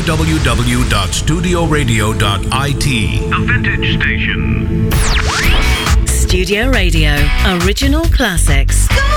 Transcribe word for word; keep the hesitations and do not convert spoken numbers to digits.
w w dot studio radio dot i t. A vintage station. Studio Radio, original classics.